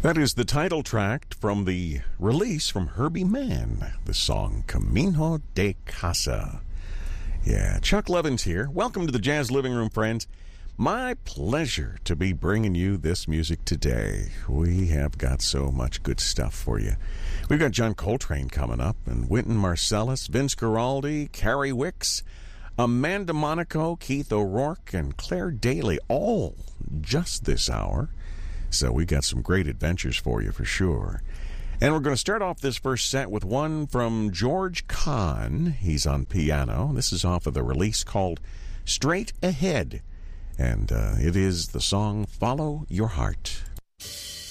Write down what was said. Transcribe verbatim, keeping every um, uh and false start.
That is the title track from the release from Herbie Mann, the song Camino de Casa. Yeah, Chuck Levins here. Welcome to the Jazz Living Room, friends. My pleasure to be bringing you this music today. We have got so much good stuff for you. We've got John Coltrane coming up, and Wynton Marsalis, Vince Guaraldi, Carrie Wicks, Amanda Monaco, Keith O'Rourke, and Claire Daly, all just this hour. So we got some great adventures for you for sure. And we're going to start off this first set with one from George Kahn. He's on piano. This is off of the release called Straight Ahead. And uh, it is the song Follow Your Heart.